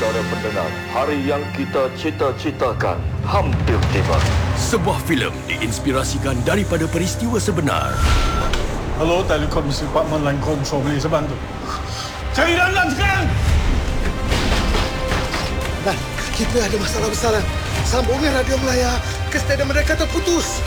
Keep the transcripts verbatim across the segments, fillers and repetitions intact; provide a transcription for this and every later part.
saudara pendengar, hari yang kita cita-citakan hampir tiba. Sebuah filem diinspirasikan daripada peristiwa sebenar. Hello, Telekom Department Line Control, boleh saya bantu? Cari dalam sekarang! Nah, kita ada masalah besar. Sambungan radio Melaya ke stadium mereka terputus.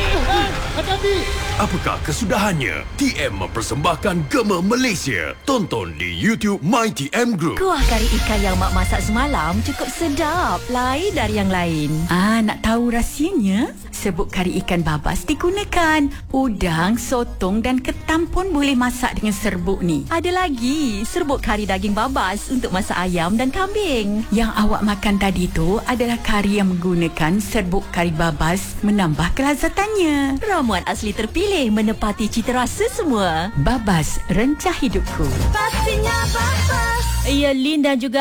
Hati-hati! Apakah kesudahannya? T M mempersembahkan Gema Malaysia. Tonton di YouTube My T M Group. Kuah kari ikan yang mak masak semalam cukup sedap, lain dari yang lain. Ah, nak tahu rahsianya? Serbuk kari ikan babas digunakan. Udang, sotong dan ketam pun boleh masak dengan serbuk ni. Ada lagi, serbuk kari daging babas untuk masak ayam dan kambing. Yang awak makan tadi tu adalah kari yang menggunakan serbuk kari babas menambah kelazatannya. Ramuan asli terpilih menepati cita rasa semua. Babas, rencah hidupku. Pastinya babas. Ya, Lin dan juga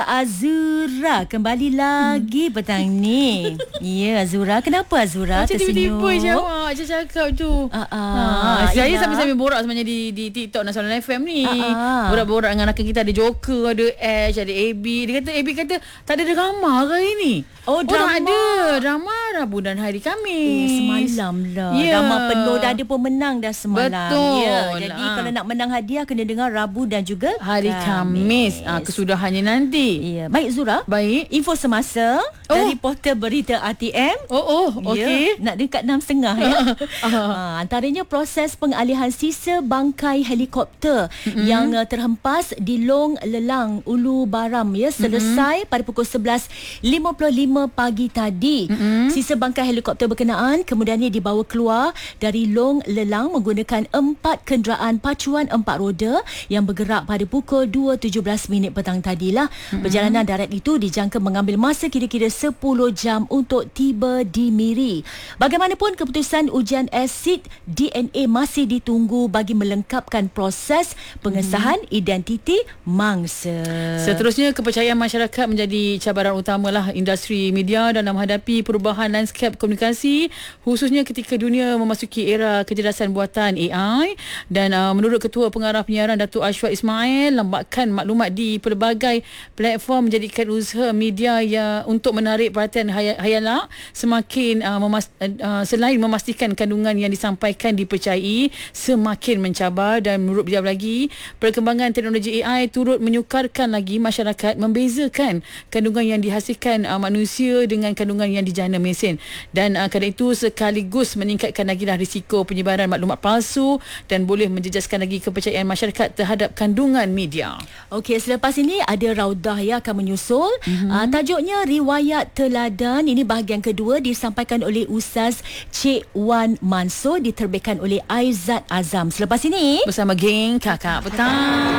Azura kembali lagi petang ni. Ya, Azura. Kenapa Azura macam tersenyum? tiba-tiba je awak je cakap tu. Uh, uh, ha, saya yelah. sambil-sambil borak sebenarnya di, di TikTok Nasional F M ni. Uh, uh. Borak-borak dengan rakan kita. Ada Joker, ada Ash, ada A B. Dia kata, A B kata tak ada drama hari ni. Oh, drama. Oh, tak ada. Drama Rabu dan hari Khamis. Eh, semalam lah. Ya. Drama penuh dah ada pemenang dah semalam. Betul. Ya. Jadi Ha. kalau nak menang hadiah kena dengar Rabu dan juga Hari Khamis. Ha, kesudahannya nanti. Ya. Baik Zura. Baik. Info semasa Oh. dari portal berita R T M. Oh, oh, okey. Ya, nak dekat enam setengah ya. ha, antaranya proses pengalihan sisa bangkai helikopter mm-hmm. yang uh, terhempas di Long Lelang, Ulu Baram ya selesai mm-hmm. pada pukul sebelas lima puluh lima pagi tadi. Mm-hmm. Sisa bangkai helikopter berkenaan kemudiannya dibawa keluar dari Long Lelang menggunakan empat kenderaan pacuan empat roda yang bergerak pada pukul dua tujuh belas minit petang tadilah. Mm-hmm. Perjalanan darat itu dijangka mengambil masa kira-kira sepuluh jam untuk tiba di Miri. Bagaimanapun keputusan ujian asid D N A masih ditunggu bagi melengkapkan proses pengesahan hmm. identiti mangsa. Seterusnya, kepercayaan masyarakat menjadi cabaran utamalah industri media dalam menghadapi perubahan lanskap komunikasi, khususnya ketika dunia memasuki era kecerdasan buatan A I. Dan uh, menurut Ketua Pengarah Penyiaran Datuk Ashwat Ismail, lambakan maklumat di pelbagai platform menjadikan usaha media yang untuk menarik perhatian hay- hayalak semakin uh, memas- uh, selain memastikan kandungan yang disampaikan dipercayai semakin mencabar. Dan menurut beliau lagi, perkembangan teknologi A I turut menyukarkan lagi masyarakat membezakan kandungan yang dihasilkan uh, manusia dengan kandungan yang dijana mesin. Dan uh, kerana itu sekaligus meningkatkan lagi lah risiko penyebaran maklumat palsu dan boleh menjejaskan lagi kepercayaan masyarakat terhadap kandungan media. Okey, selepas ini ada Raudah ya akan menyusul. Mm-hmm. Uh, tajuknya Riwayat Teladan. Ini bahagian kedua disampaikan oleh Ustaz Cik Wan Mansur, diterbitkan oleh Aizat Azam. Selepas ini bersama geng Kakak Petang.